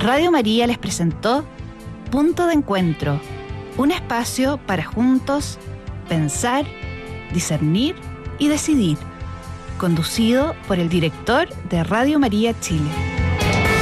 Radio María les presentó Punto de Encuentro, un espacio para juntos pensar, discernir y decidir, conducido por el director de Radio María Chile.